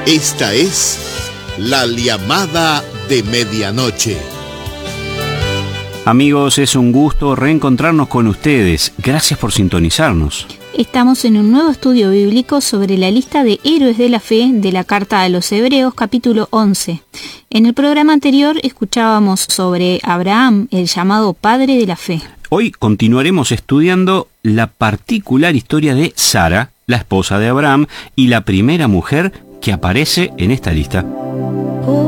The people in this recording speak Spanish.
Esta es La Llamada de Medianoche. Amigos, es un gusto reencontrarnos con ustedes. Gracias por sintonizarnos. Estamos en un nuevo estudio bíblico sobre la lista de héroes de la fe de la Carta a los Hebreos, capítulo 11. En el programa anterior escuchábamos sobre Abraham, el llamado padre de la fe. Hoy continuaremos estudiando la particular historia de Sara, la esposa de Abraham y la primera mujer que aparece en esta lista.